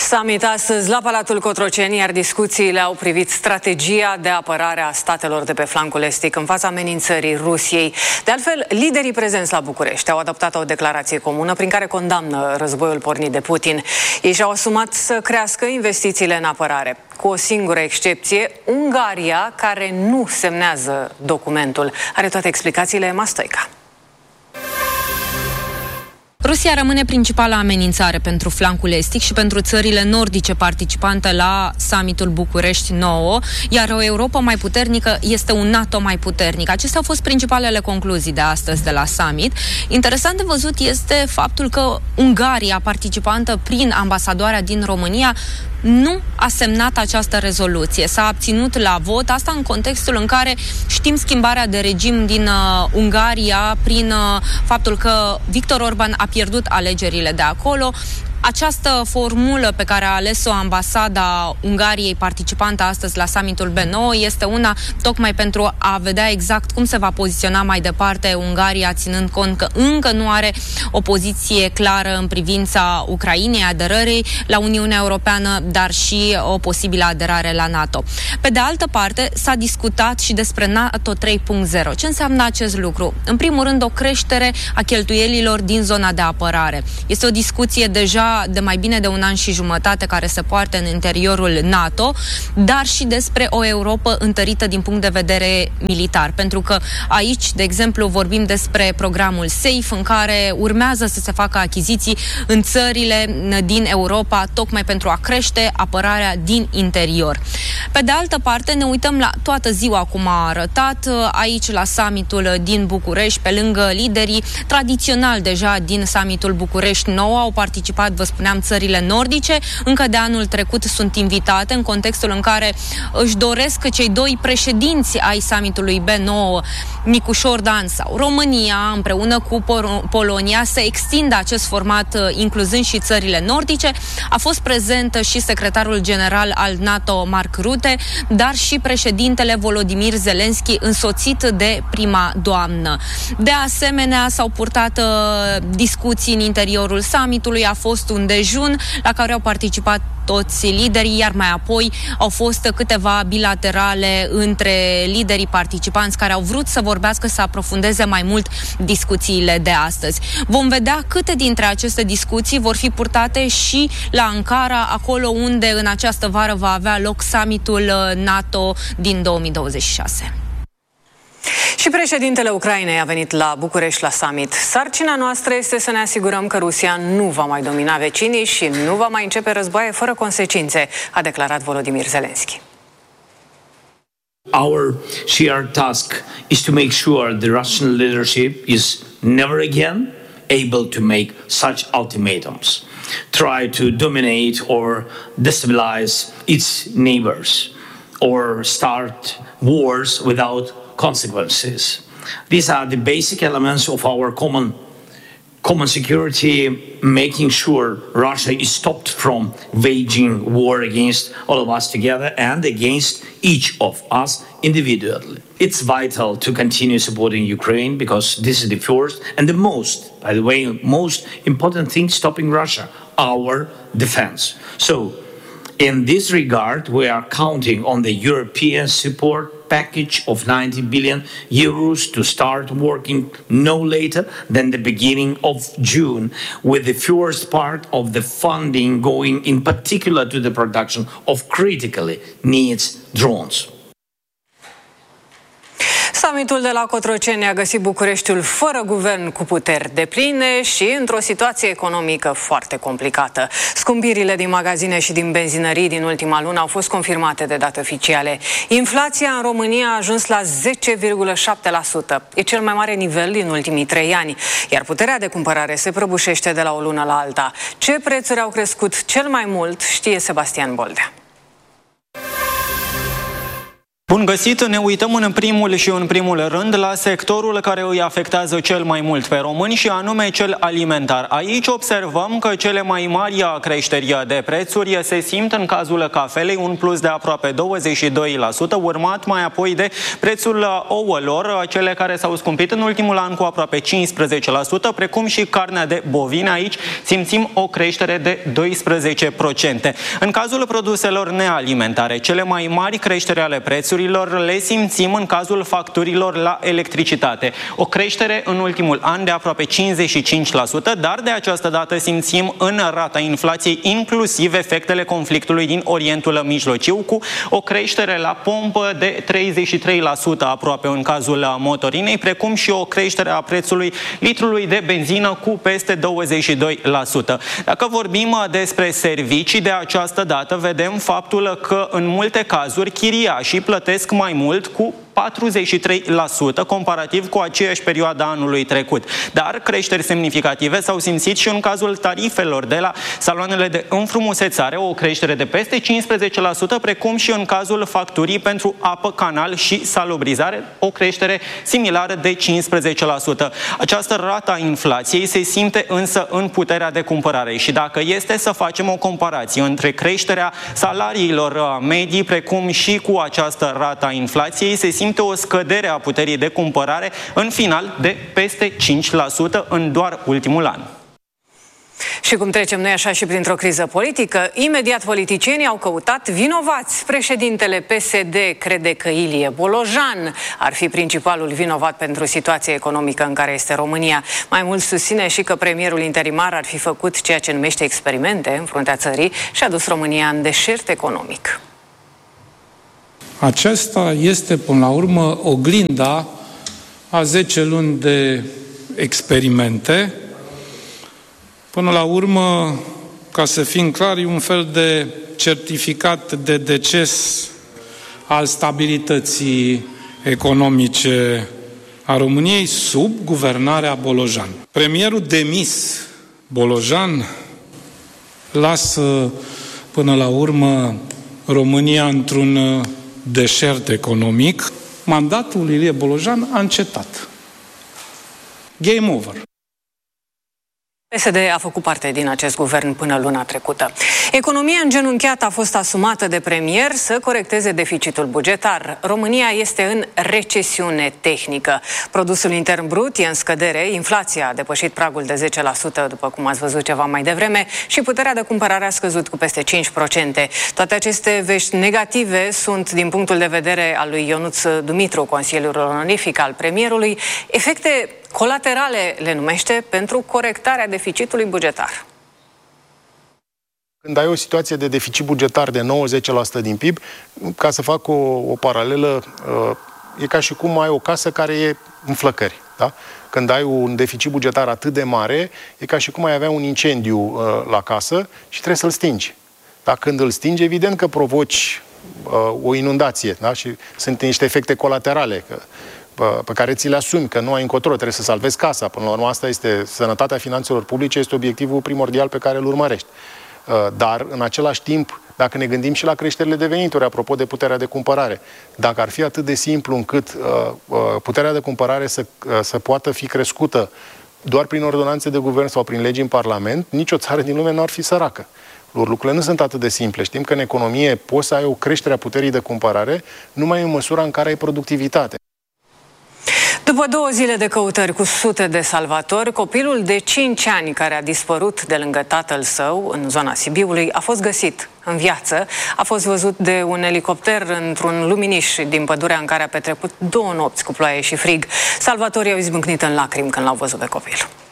Summit astăzi la Palatul Cotroceni, iar discuțiile au privit strategia de apărare a statelor de pe flancul estic în fața amenințării Rusiei. De altfel, liderii prezenți la București au adoptat o declarație comună prin care condamnă războiul pornit de Putin. Ei și-au asumat să crească investițiile în apărare, cu o singură excepție, Ungaria, care nu semnează documentul. Are toate explicațiile Emma Stoica. Rusia rămâne principala amenințare pentru flancul estic și pentru țările nordice participante la summitul București 9, iar o Europa mai puternică este un NATO mai puternic. Acestea au fost principalele concluzii de astăzi de la summit. Interesant de văzut este faptul că Ungaria, participantă prin ambasadoarea din România, nu a semnat această rezoluție. S-a abținut la vot, asta în contextul în care știm schimbarea de regim din Ungaria prin faptul că Viktor Orban a pierdut alegerile de acolo. Această formulă pe care a ales-o ambasada Ungariei participantă astăzi la summitul B9 este una tocmai pentru a vedea exact cum se va poziționa mai departe Ungaria, ținând cont că încă nu are o poziție clară în privința Ucrainei, aderării la Uniunea Europeană, dar și o posibilă aderare la NATO. Pe de altă parte, s-a discutat și despre NATO 3.0. Ce înseamnă acest lucru? În primul rând, o creștere a cheltuielilor din zona de apărare. Este o discuție deja de mai bine de un an și jumătate care se poartă în interiorul NATO, dar și despre o Europă întărită din punct de vedere militar. Pentru că aici, de exemplu, vorbim despre programul SAFE, în care urmează să se facă achiziții în țările din Europa, tocmai pentru a crește apărarea din interior. Pe de altă parte, ne uităm la toată ziua cum a arătat aici la summitul din București, pe lângă liderii tradițional deja din summitul București 9, au participat, vă spuneam, țările nordice. Încă de anul trecut sunt invitate în contextul în care își doresc cei doi președinți ai summitului B9, Nicușor Dan sau România, împreună cu Polonia, să extindă acest format incluzând și țările nordice. A fost prezent și secretarul general al NATO, Mark Rutte, dar și președintele Volodymyr Zelensky, însoțit de prima doamnă. De asemenea, s-au purtat discuții în interiorul summitului, a fost un dejun la care au participat toți liderii, iar mai apoi au fost câteva bilaterale între liderii participanți care au vrut să vorbească, să aprofundeze mai mult discuțiile de astăzi. Vom vedea câte dintre aceste discuții vor fi purtate și la Ankara, acolo unde în această vară va avea loc summitul NATO din 2026. Și președintele Ucrainei a venit la București la summit. Sarcina noastră este să ne asigurăm că Rusia nu va mai domina vecinii și nu va mai începe războaie fără consecințe, a declarat Volodymyr Zelensky. Our shared task is to make sure the Russian leadership is never again able to make such ultimatums, try to dominate or destabilize its neighbors, or start wars without consequences. These are the basic elements of our common security, making sure Russia is stopped from waging war against all of us together and against each of us individually. It's vital to continue supporting Ukraine because this is the first and the most, by the way, most important thing stopping Russia, our defense. So, in this regard, we are counting on the European support package of 90 billion euros to start working no later than the beginning of June, with the first part of the funding going in particular to the production of critically needs drones. Summitul de la Cotroceni a găsit Bucureștiul fără guvern cu puteri depline și într-o situație economică foarte complicată. Scumpirile din magazine și din benzinării din ultima lună au fost confirmate de date oficiale. Inflația în România a ajuns la 10,7%. E cel mai mare nivel din ultimii 3 ani, iar puterea de cumpărare se prăbușește de la o lună la alta. Ce prețuri au crescut cel mai mult știe Sebastian Boldea. Bun găsit! Ne uităm în primul rând la sectorul care îi afectează cel mai mult pe români și anume cel alimentar. Aici observăm că cele mai mari creșteri de prețuri se simt în cazul cafelei, un plus de aproape 22%, urmat mai apoi de prețul ouălor, cele care s-au scumpit în ultimul an cu aproape 15%, precum și carnea de bovine. Aici simțim o creștere de 12%. În cazul produselor nealimentare, cele mai mari creșteri ale prețurilor le simțim în cazul facturilor la electricitate. O creștere în ultimul an de aproape 55%, dar de această dată simțim în rata inflației inclusiv efectele conflictului din Orientul Mijlociu, cu o creștere la pompă de 33% aproape în cazul motorinei, precum și o creștere a prețului litrului de benzină cu peste 22%. Dacă vorbim despre servicii, de această dată vedem faptul că în multe cazuri chiriașii plătesc mai mult cu 43% comparativ cu aceeași perioadă anului trecut. Dar creșteri semnificative s-au simțit și în cazul tarifelor de la saloanele de înfrumusețare, o creștere de peste 15%, precum și în cazul facturii pentru apă, canal și salubrizare, o creștere similară de 15%. Această rată a inflației se simte însă în puterea de cumpărare și dacă este să facem o comparație între creșterea salariilor medii, precum și cu această rată a inflației, se simte o scădere a puterii de cumpărare în final de peste 5% în doar ultimul an. Și cum trecem noi așa și printr-o criză politică, imediat politicienii au căutat vinovați. Președintele PSD crede că Ilie Bolojan ar fi principalul vinovat pentru situația economică în care este România. Mai mult susține și că premierul interimar ar fi făcut ceea ce numește experimente în fruntea țării și a dus România în deșert economic. Aceasta este, până la urmă, oglinda a 10 luni de experimente. Până la urmă, ca să fim clari, un fel de certificat de deces al stabilității economice a României sub guvernarea Bolojan. Premierul demis Bolojan lasă, până la urmă, România într-un deșert economic. Mandatul Ilie Bolojan a încetat. Game over. PSD a făcut parte din acest guvern până luna trecută. Economia îngenunchiată a fost asumată de premier să corecteze deficitul bugetar. România este în recesiune tehnică. Produsul intern brut e în scădere, inflația a depășit pragul de 10%, după cum ați văzut ceva mai devreme, și puterea de cumpărare a scăzut cu peste 5%. Toate aceste vești negative sunt, din punctul de vedere al lui Ionuț Dumitru, consilierul onorific al premierului, efecte colaterale, le numește, pentru corectarea deficitului bugetar. Când ai o situație de deficit bugetar de 90% din PIB, ca să fac o paralelă, e ca și cum ai o casă care e în flăcări. Da? Când ai un deficit bugetar atât de mare, e ca și cum ai avea un incendiu la casă și trebuie să-l stingi. Dar când îl stingi, evident că provoci o inundație. Da? Și sunt niște efecte colaterale pe care ți le asumi, că nu ai încotro, trebuie să salvezi casa. Până la urmă, asta este sănătatea finanțelor publice, este obiectivul primordial pe care îl urmărești. Dar, în același timp, dacă ne gândim și la creșterile de venituri, apropo de puterea de cumpărare, dacă ar fi atât de simplu încât puterea de cumpărare să poată fi crescută doar prin ordonanțe de guvern sau prin legi în Parlament, nicio țară din lume nu ar fi săracă. Lucrurile nu sunt atât de simple. Știm că în economie poți să ai o creștere a puterii de cumpărare numai în măsura în care ai productivitate. După 2 zile de căutări cu sute de salvatori, copilul de 5 ani care a dispărut de lângă tatăl său în zona Sibiului a fost găsit în viață. A fost văzut de un elicopter într-un luminiș din pădurea în care a petrecut 2 nopți cu ploaie și frig. Salvatorii au izbucnit în lacrimi când l-au văzut pe copil.